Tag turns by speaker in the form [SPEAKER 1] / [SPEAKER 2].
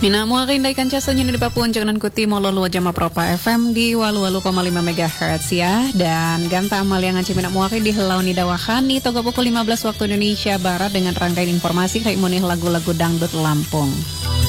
[SPEAKER 1] Mina muakin daikan casanya di Papua jangan kuti mololo jama propa FM di walu-walu 5 MHz ya. Dan ganta amal yang ngaci mina muakin di helau ni dawahan di toga pukul 15 waktu Indonesia Barat dengan rangkaian informasi kayak munih lagu-lagu dangdut Lampung.